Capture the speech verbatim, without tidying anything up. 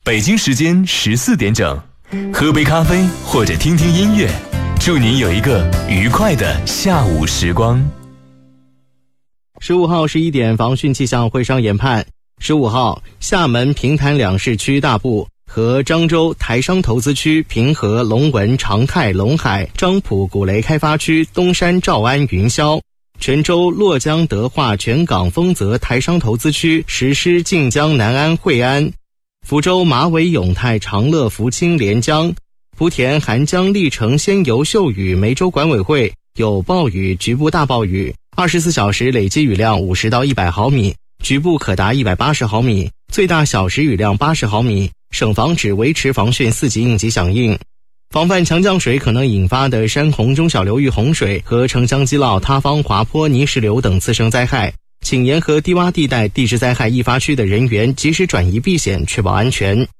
北京时间十四点整，喝杯咖啡或者听听音乐，祝您有一个愉快的下午时光。 十五号十一点，防汛气象会上研判。十五号，厦门平潭两市区大部和漳州台商投资区、平和、龙文、长泰、龙海、漳浦、古雷开发区、东山、诏安、云霄、泉州、洛江、德化、全港、丰泽台商投资区实施晋江、南安、惠安、福州、马尾、永泰、长乐、福清、连江、莆田、韩江、历城、仙游、秀屿、梅州管委会有暴雨，局部大暴雨，二十四小时累计雨量五十到一百毫米，局部可达一百八十毫米，最大小时雨量八十毫米。省防指维持防汛四级应急响应，防范强降水可能引发的山洪中小流域洪水和城乡基涝、塌方、滑坡、泥石流等次生灾害，请沿河低洼地带地质灾害易发区的人员及时转移避险，确保安全。